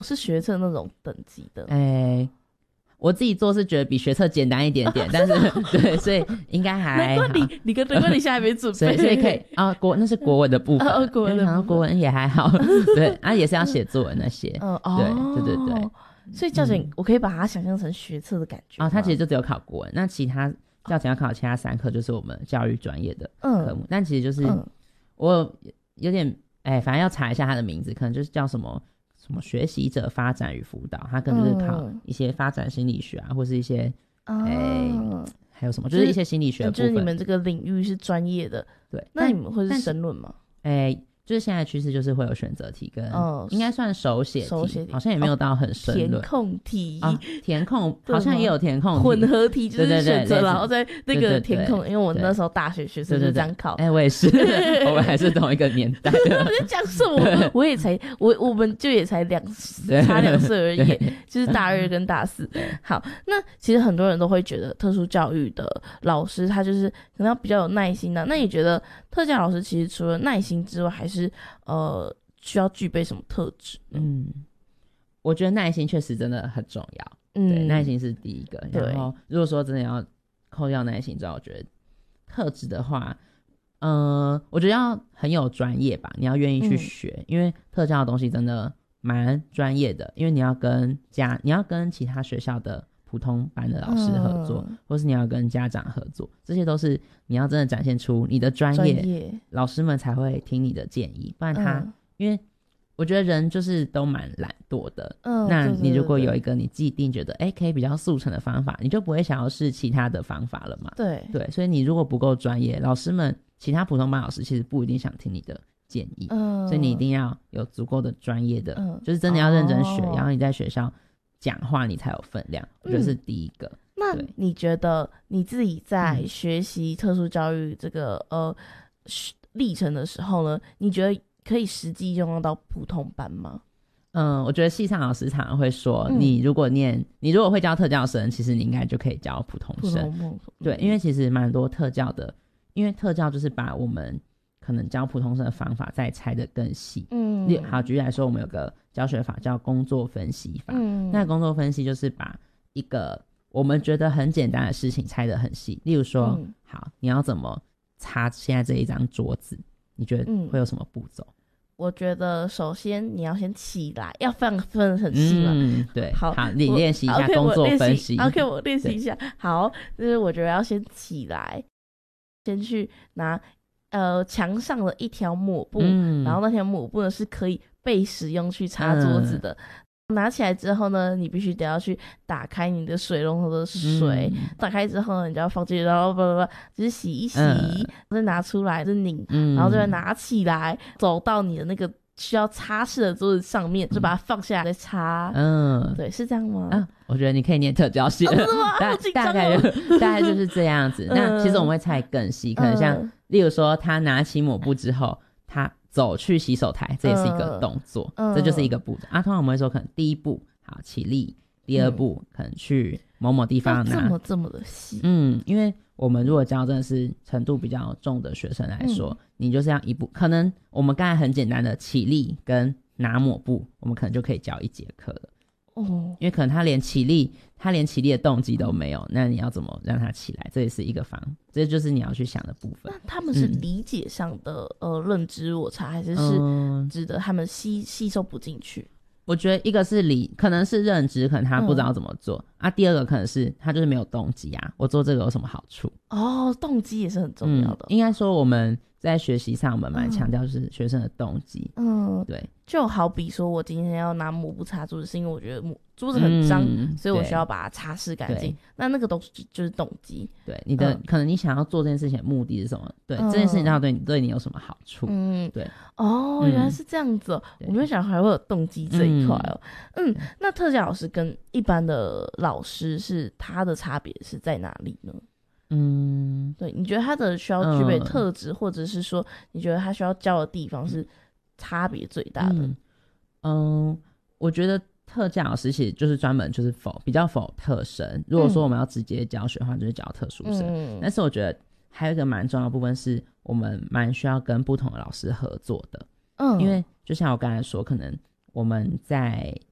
是学测那种等级的？ 我自己做是觉得比学测简单一点点，但是对，所以应该还好。 难怪你现在还没准备， 所以可以啊，那是国文的部分， 国文的部分， 想到国文也还好，对啊，也是要写作文那些，对。 所以教检我可以把它想象成学测的感觉。 它其实就只有考国文，那其他教检要考其他3科就是我们教育专业的科目，但其实就是我有点反正要查一下它的名字，可能就是叫什么学习者发展与辅导，它可能就是考一些发展心理学啊，或是一些还有什么就是一些心理学的部分， 就是你们这个领域是专业的。 对， 那你们会是申论吗？ 就是现在的趋势就是会有选择题跟应该算手写题，好像也没有到很申论。 填空题填空好像也有填空题， 混合题就是选择然后在那个填空，因为我那时候大学学生就这样考。 我也是我们还是同一个年代的。 我在讲什么？我也才我们就也才差2岁而已，就是大2跟大4。好，那其实很多人都会觉得特殊教育的老师他就是可能要比较有耐心的。那你觉得特教老师其实除了耐心之外，还是需要具备什么特质？ 我觉得耐心确实真的很重要。对，耐心是第一个。然后如果说真的要扣掉耐心之后，我觉得特质的话，我觉得要很有专业吧，你要愿意去学，因为特教的东西真的蛮专业的，因为你要跟其他学校的普通班的老师合作，或是你要跟家长合作，这些都是你要真的展现出你的专业，老师们才会听你的建议。不然因为我觉得人就是都蛮懒惰的，那你如果有一个你既定觉得可以比较速成的方法，你就不会想要试其他的方法了嘛。对，所以你如果不够专业，老师们其他普通班老师其实不一定想听你的建议，所以你一定要有足够的专业的，就是真的要认真学，然后你在学校讲话你才有分量，我觉得是第一个。 那你觉得你自己在学习特殊教育这个历程的时候呢，你觉得可以实际用到普通班吗？ 我觉得系上老师常常会说，你如果会教特教生，其实你应该就可以教普通生。对，因为其实蛮多特教的，因为特教就是把我们可能教普通生的方法再拆得更细。好，举例来说，我们有个教学法叫工作分析法。那工作分析就是把一个我们觉得很简单的事情拆得很细。例如说，好，你要怎么擦现在这一张桌子？你觉得会有什么步骤？ 我觉得首先你要先起来，要分很细嘛。 对，好，你练习一下工作分析。 OK， 我练习一下。好，就是我觉得要先起来，先去拿墙上的一条抹布，然后那条抹布呢是可以被使用去擦桌子的。拿起来之后呢，你必须得要去打开你的水龙头的水，打开之后呢，你就要放进去，然后就是洗一洗，再拿出来再拧，然后再拿起来，走到你的那个需要擦拭的桌子上面，就把它放下来再擦。对，是这样吗？ 我觉得你可以念特教系了，大概就是这样子。那其实我们会拆更细，可能像例如说，他拿起抹布之后，他走去洗手台，这也是一个动作，这就是一个步骤通常我们会说，可能第一步好起立，第二步可能去某某地方拿， 这么的细。 因为我们如果教真的是程度比较重的学生来说，你就是要一步，可能我们刚才很简单的起立跟拿抹布，我们可能就可以教1节课了。因为可能他连起立的动机都没有，那你要怎么让他起来？这也是一个这就是你要去想的部分。 那他们是理解上的认知落差，还是指的他们吸收不进去？ 我觉得一个是可能是认知，可能他不知道怎么做第二个可能是他就是没有动机啊，我做这个有什么好处？ 动机也是很重要的。 应该说我们在学习上我们蛮强调就是学生的动机。对， 就好比说我今天要拿抹布擦桌子，是因为我觉得桌子很脏，所以我需要把它擦拭干净。那个东西就是动机。对， 你的可能你想要做这件事情的目的是什么？对，这件事情到底对你有什么好处？对。 原来是这样子我没有想到还会有动机这一块那特教老师跟一般的老师他的差别是在哪里呢？对，你觉得他的需要具备特质，或者是说你觉得他需要教的地方是差别最大的？ 我觉得特教老师其实就是专门就是比较否特生。如果说我们要直接教学的话，就是教特殊生。但是我觉得还有一个蛮重要的部分是，我们蛮需要跟不同的老师合作的。因为就像我刚才说，可能我们在